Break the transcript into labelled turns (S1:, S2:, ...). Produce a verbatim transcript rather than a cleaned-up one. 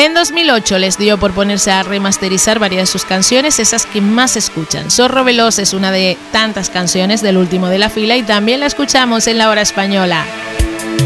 S1: En dos mil ocho les dio por ponerse a remasterizar varias de sus canciones, esas que más se escuchan. Zorro Veloz es una de tantas canciones del último de la fila y también la escuchamos en La Hora Española.